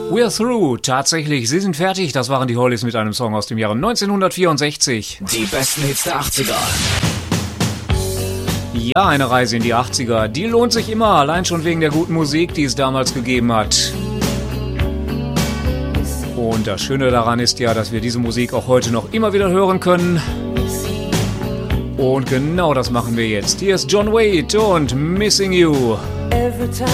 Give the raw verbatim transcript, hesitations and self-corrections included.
We're through. Tatsächlich, sie sind fertig. Das waren die Hollies mit einem Song aus dem Jahre neunzehnhundertvierundsechzig. Die besten Hits der achtziger. Ja, eine Reise in die achtziger. Die lohnt sich immer, allein schon wegen der guten Musik, die es damals gegeben hat. Und das Schöne daran ist ja, dass wir diese Musik auch heute noch immer wieder hören können. Und genau das machen wir jetzt. Hier ist John Waite und Missing You.